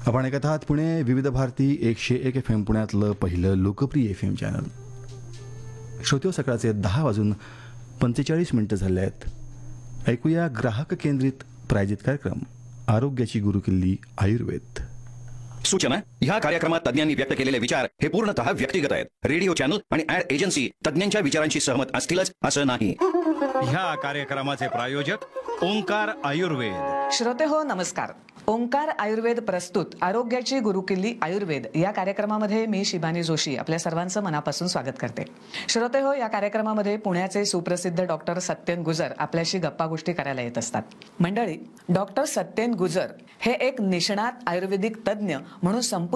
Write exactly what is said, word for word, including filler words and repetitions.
आपण ऐकत आहात पुणे विविध भारती एकशे एक एफ एम पुण्यातलं पहिलं लोकप्रिय एफ एम चॅनल. श्रोते, सकाळचे दहा वाजून पंचेचाळीस मिनिटं झाले आहेत. ऐकूया ग्राहक केंद्रित प्रायोजित कार्यक्रम आरोग्याची गुरुकिल्ली आयुर्वेद. सूचना: ह्या कार्यक्रमात तज्ञांनी व्यक्त केलेले विचार हे पूर्णतः व्यक्तिगत आहेत. रेडिओ चॅनल आणि ऍड एजन्सी तज्ञांच्या विचारांशी सहमत असतीलच असं नाही. ह्या कार्यक्रमाचे प्रायोजक ओंकार आयुर्वेद. श्रोते हो, नमस्कार. ओंकार आयुर्वेद प्रस्तुत आरोग्याची गुरुकिल्ली आयुर्वेद या कार्यक्रमामध्ये मी शिबानी जोशी आपल्या सर्वांचं मनापासून स्वागत करते. श्रोते हो, या कार्यक्रमामध्ये पुण्याचे सुप्रसिद्ध डॉक्टर सत्येन गुजर आपल्याशी गप्पा गोष्टी करायला येत असतात. मंडळी, डॉक्टर सत्येन गुजर हे एक निष्णात आयुर्वेदिक तज्ज्ञ म्हणून संपूर्ण